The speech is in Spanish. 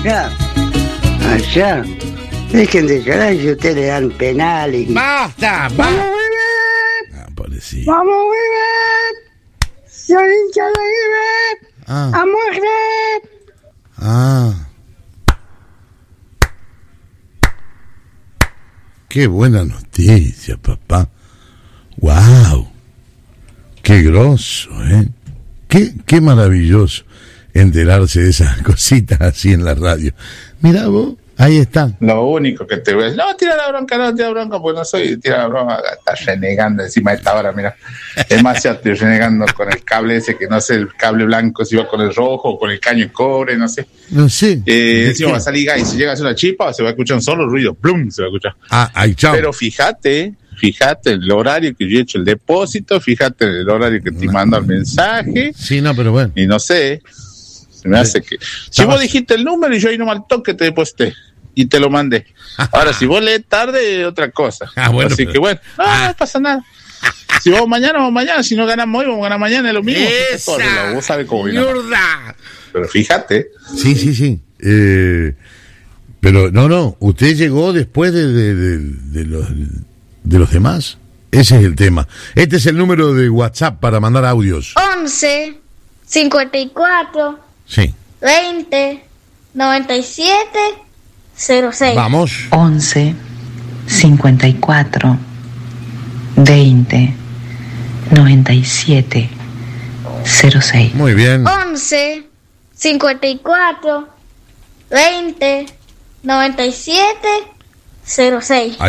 Allá. Dejen de llorar y ustedes le dan penal y... ¡Basta! ¡Vamos, River! Ah, pobrecito. ¡Vamos, River! ¡Soy hincha de River! ¡A muerte! Qué buena noticia, papá. ¡Wow! ¡Qué grosso, eh! ¡Qué maravilloso enterarse de esas cositas así en la radio! Mirá vos, ahí está. Lo único que te voy a decir, no, tira la bronca, porque no soy, tira la bronca, estás renegando encima de esta hora, mira. Demasiado estoy renegando con el cable ese, que no sé, el cable blanco, si va con el rojo, o con el caño de cobre, no sé. No sé. Encima va a salir gas, y si llega a hacer una chispa, se va a escuchar un solo ruido, ¡plum! Se va a escuchar. Ahí, chao. Pero fíjate el horario que yo he hecho el depósito, fíjate el horario que te mando el mensaje. Sí, no, pero bueno. Y no sé, se me hace que... Si vos dijiste el número y yo ahí no mal toque te deposité y te lo mandé. Ahora, si vos lees tarde, otra cosa. Bueno, así que bueno, no pasa nada. Si vamos mañana, si no ganamos hoy, vamos a ganar mañana, es lo mismo. Vos sabés cómo viene. Pero fíjate. Sí. Pero no, usted llegó después de los demás. Ese es el tema. Este es el número de WhatsApp para mandar audios. 11 54 Sí. 20 97 06. Vamos. 11 54 20 97 06. Muy bien. 11 54 20 97 06.